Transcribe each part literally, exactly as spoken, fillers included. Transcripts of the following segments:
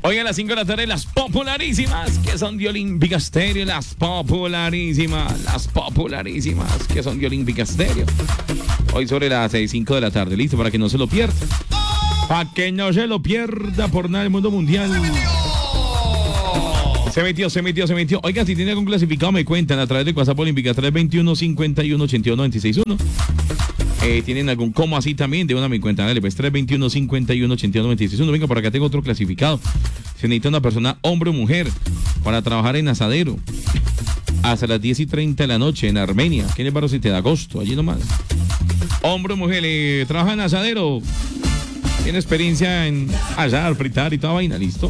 Hoy a las cinco de la tarde, las popularísimas, que son de Olímpica Estéreo. Las popularísimas, las popularísimas, que son de Olímpica Estéreo. Hoy sobre las seis, cinco de la tarde, listo, para que no se lo pierda. Para que no se lo pierda por nada del mundo mundial. Se metió, se metió, se metió. Oiga, si tiene algún clasificado, me cuentan a través de WhatsApp Olímpica tres veintiuno, cincuenta y uno, ochenta y uno, noventa y seis uno. Eh, tienen algún como así también, de una me cuenta, dale, pues tres veintiuno, cincuenta y uno, ochenta y uno, noventa y seis uno. Venga, por acá tengo otro clasificado. Se necesita una persona, hombre o mujer, para trabajar en asadero hasta las diez y treinta de la noche en Armenia, aquí en el barrio siete de agosto, allí nomás. Hombre o mujer, eh, trabaja en asadero, tiene experiencia en asar, fritar y toda vaina, listo.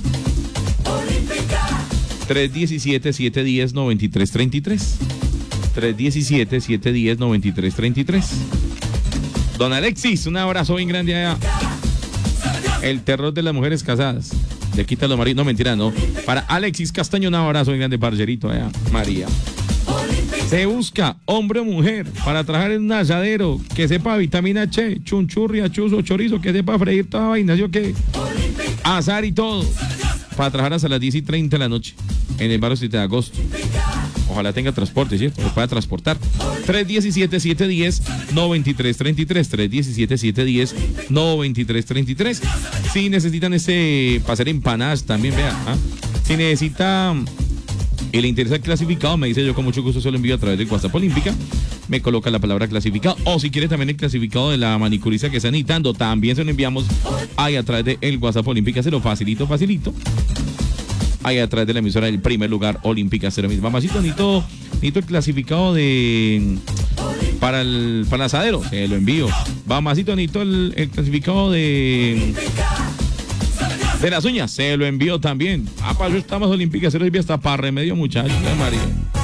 tres diecisiete, siete diez, noventa y tres treinta y tres. tres diecisiete, siete diez, noventa y tres treinta y tres. Don Alexis, un abrazo bien grande allá. El terror de las mujeres casadas. Le quita los maridos. No, mentira, no. Para Alexis Castaño, un abrazo bien grande, parcerito allá. María. Se busca hombre o mujer para trabajar en un asadero que sepa vitamina H, chunchurria, chuzo, chorizo, que sepa freír toda vaina, ¿sí o qué? Asar y todo. Para trabajar hasta las diez y treinta de la noche en el barrio siete de agosto. Ojalá tenga transporte, ¿cierto? Lo pueda transportar. tres diecisiete, siete diez, noventa y tres treinta y tres. tres diecisiete, siete diez, noventa y tres treinta y tres. Si necesitan ese para hacer empanadas también, vea. ¿Ah? Si necesita y le interesa el clasificado, me dice, yo con mucho gusto se lo envío a través del WhatsApp Olímpica. Me coloca la palabra clasificado. O si quiere también el clasificado de la manicurista que está necesitando, también se lo enviamos ahí a través del WhatsApp Olímpica. Se lo facilito, facilito. Ahí a través de la emisora del primer lugar Olímpica Cero Mil. Mamacito, necesito, necesito el clasificado de para el, para el asadero, se lo envío. Mamacito, necesito el, el clasificado de de las uñas, se lo envío también. Ah, para eso estamos Olímpica Cero y hasta para remedio, muchachos. María.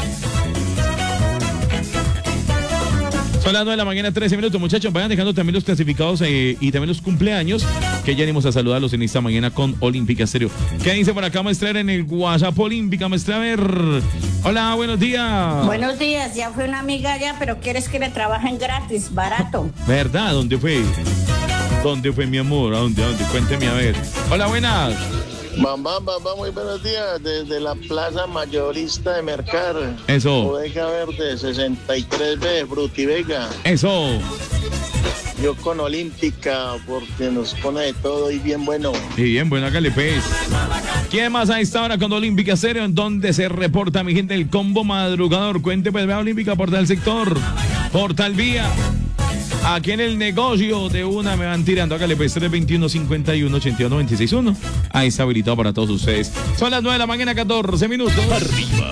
Son las nueve de la mañana, trece minutos, muchachos. Vayan dejando también los clasificados eh, y también los cumpleaños, que ya venimos a saludarlos en esta mañana con Olímpica Estéreo. ¿Qué dice por acá, maestra, en el WhatsApp Olímpica, maestra? A ver. Hola, buenos días. Buenos días, ya fue una amiga allá, pero quieres que le trabajen gratis, barato. ¿Verdad? ¿Dónde fue? ¿Dónde fue, mi amor? ¿A dónde? ¿A dónde? Cuénteme, a ver. Hola, buenas. Bam, bam, bam, bam, muy buenos días, desde la Plaza Mayorista de Mercar. Eso. Bodega Verde, sesenta y tres B, Frutivega. Eso. Yo con Olímpica, porque nos pone de todo y bien bueno. Y bien, bueno, hágale pues. ¿Quién más a esta hora con Olímpica Estéreo? ¿En dónde se reporta, mi gente, el combo madrugador? Cuente, pues, vea Olímpica por tal sector, por tal vía. Aquí en el negocio de una me van tirando. Hágale pues tres veintiuno, cincuenta y uno, ochenta y uno, noventa y seis uno. Ahí está habilitado para todos ustedes. Son las nueve de la mañana, catorce minutos. Arriba.